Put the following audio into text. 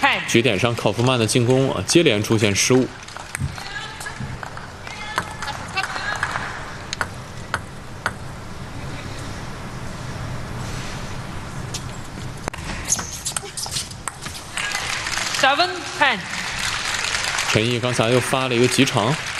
局点上，考夫曼的进攻接连出现失误。 7-10。 陈毅刚才又发了一个急长。